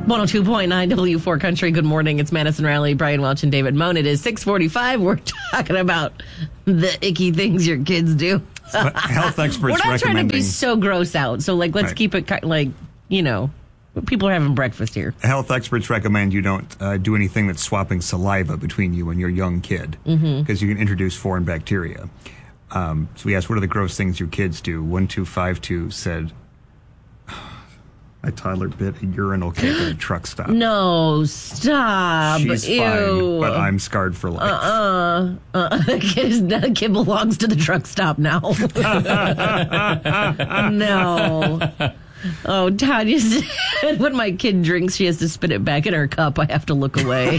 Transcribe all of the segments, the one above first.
102.9 W4 Country. Good morning. It's Madison Riley, Brian Welch, and David Moan. It is 6:45. We're talking about the icky things your kids do. Health experts We're not trying to recommending. be so gross out. So, let's Right. keep it people are having breakfast here. Health experts recommend you don't do anything that's swapping saliva between you and your young kid because you can introduce foreign bacteria. So we asked, what are the gross things your kids do? 1252 said, my toddler bit a urinal cake at a truck stop. No, stop. She's Ew. fine, but I'm scarred for life. The kid belongs to the truck stop now. No. Oh, Todd, you said when my kid drinks, she has to spit it back in her cup. I have to look away.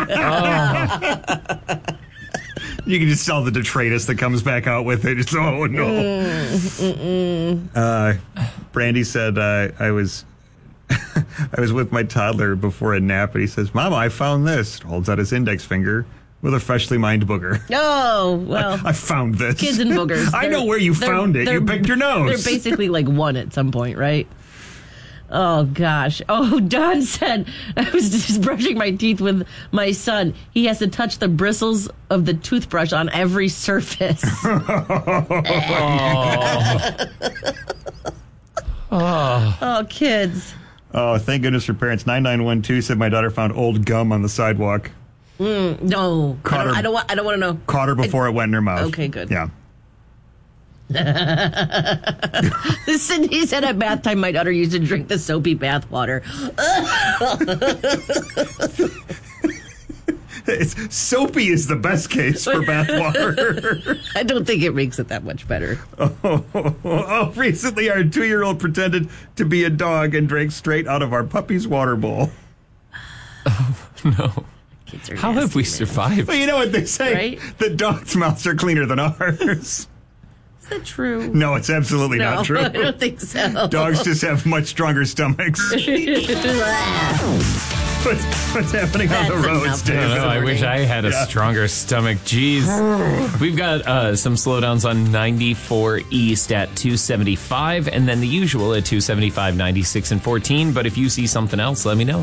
You can just tell the detritus that comes back out with it. It's, oh, no. Brandy said, I was with my toddler before a nap, and he says, Mama, I found this. Holds out his index finger with a freshly mined booger. Oh, well. I found this. Kids and boogers. I know where you found it. You picked your nose. They're basically like one at some point, right? Oh, gosh. Oh, Don said, I was just brushing my teeth with my son. He has to touch the bristles of the toothbrush on every surface. Oh, kids. Oh, thank goodness for parents. 9912 said my daughter found old gum on the sidewalk. No. I don't want to know. Caught her before it went in her mouth. Okay, good. Yeah. Cindy said at bath time, my daughter used to drink the soapy bath water. Soapy is the best case for bath water. I don't think it makes it that much better. Recently our 2-year-old pretended to be a dog and drank straight out of our puppy's water bowl. Oh, no. Kids are How nasty, have we man. survived? Well, you know what they say? Right? The dogs' mouths are cleaner than ours. Is that true? No, it's absolutely No, not true. I don't think so. Dogs just have much stronger stomachs. What's happening on the That's roads, enough. I don't David? know. I wish I had a stronger stomach. Jeez. We've got some slowdowns on 94 East at 275, and then the usual at 275, 96, and 14. But if you see something else, let me know.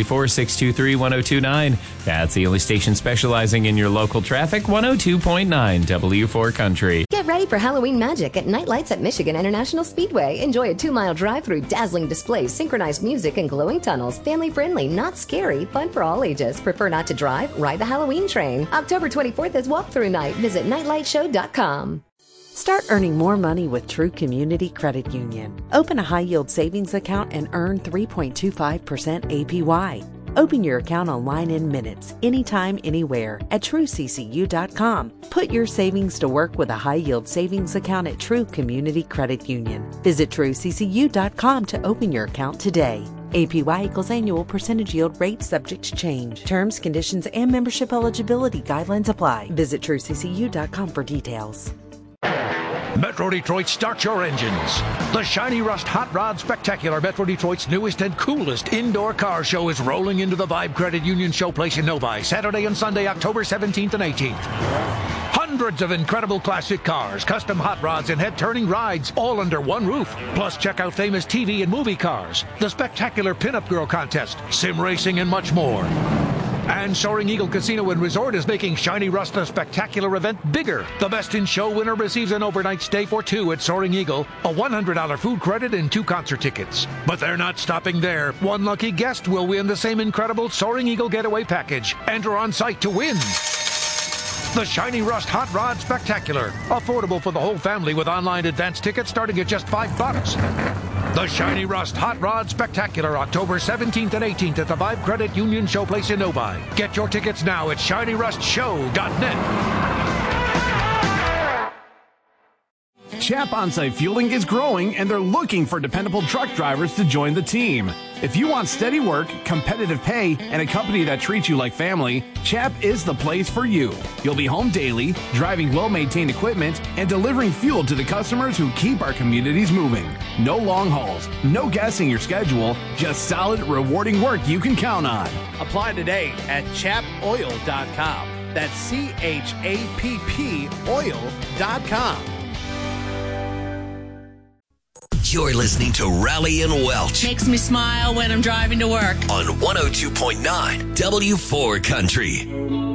734-623-1029. That's the only station specializing in your local traffic. 102.9 W4 Country. Get ready for Halloween magic at Night Lights at Michigan International Speedway. Enjoy a 2-mile drive through dazzling displays, synchronized music, and glowing tunnels. Family friendly, not scary, fun for all ages. Prefer not to drive? Ride the Halloween train. October 24th is walkthrough night. Visit nightlightshow.com. Start earning more money with True Community Credit Union. Open a high-yield savings account and earn 3.25% APY. Open your account online in minutes, anytime, anywhere at TrueCCU.com. Put your savings to work with a high-yield savings account at True Community Credit Union. Visit TrueCCU.com to open your account today. APY equals annual percentage yield rate subject to change. Terms, conditions, and membership eligibility guidelines apply. Visit TrueCCU.com for details. Metro Detroit, start your engines. The Shiny Rust Hot Rod Spectacular, Metro Detroit's newest and coolest indoor car show, is rolling into the Vibe Credit Union Showplace in Novi, Saturday and Sunday, October 17th and 18th. Hundreds of incredible classic cars, custom hot rods, and head-turning rides, all under one roof. Plus, check out famous TV and movie cars, the spectacular Pinup Girl Contest, sim racing, and much more. And Soaring Eagle Casino and Resort is making Shiny Rust a spectacular event bigger. The Best in Show winner receives an overnight stay for two at Soaring Eagle, a $100 food credit, and 2 concert tickets. But they're not stopping there. One lucky guest will win the same incredible Soaring Eagle getaway package. Enter on site to win. The Shiny Rust Hot Rod Spectacular. Affordable for the whole family with online advance tickets starting at just $5. The Shiny Rust Hot Rod Spectacular, October 17th and 18th at the Vibe Credit Union Showplace in Novi. Get your tickets now at ShinyRustShow.net. Chap On-Site Fueling is growing, and they're looking for dependable truck drivers to join the team. If you want steady work, competitive pay, and a company that treats you like family, Chap is the place for you. You'll be home daily, driving well-maintained equipment, and delivering fuel to the customers who keep our communities moving. No long hauls, no guessing your schedule, just solid, rewarding work you can count on. Apply today at chapoil.com. That's CHAPP oil.com. You're listening to Rally and Welch Makes me smile when I'm driving to work. on 102.9 W4 Country.